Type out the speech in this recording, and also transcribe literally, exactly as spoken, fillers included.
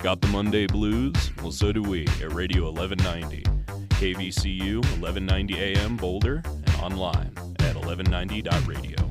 Got the Monday blues? Well, so do we at Radio eleven ninety. K V C U eleven ninety A M Boulder and online at eleven ninety dot radio.